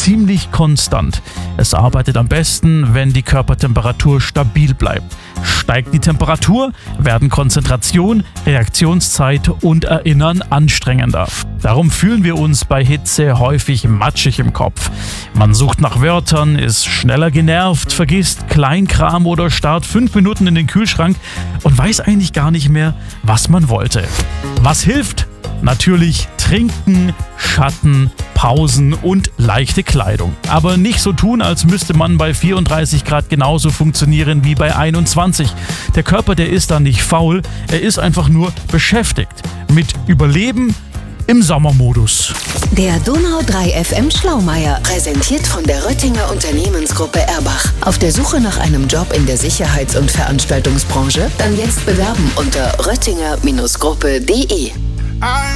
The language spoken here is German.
ziemlich konstant. Es arbeitet am besten, wenn die Körpertemperatur stabil bleibt. Steigt die Temperatur, werden Konzentration, Reaktionszeit und Erinnern anstrengender. Darum fühlen wir uns bei Hitze häufig matschig im Kopf. Man sucht nach Wörtern, ist schneller genervt, vergisst Kleinkram oder starrt 5 Minuten in den Kühlschrank und weiß eigentlich gar nicht mehr, was man wollte. Was hilft? Natürlich Trinken, Schatten, Pausen und leichte Kleidung. Aber nicht so tun, als müsste man bei 34 Grad genauso funktionieren wie bei 21. Der Körper, der ist dann nicht faul, er ist einfach nur beschäftigt mit Überleben im Sommermodus. Der Donau 3 FM Schlaumeier, präsentiert von der Röttinger Unternehmensgruppe Erbach. Auf der Suche nach einem Job in der Sicherheits- und Veranstaltungsbranche? Dann jetzt bewerben unter röttinger-gruppe.de.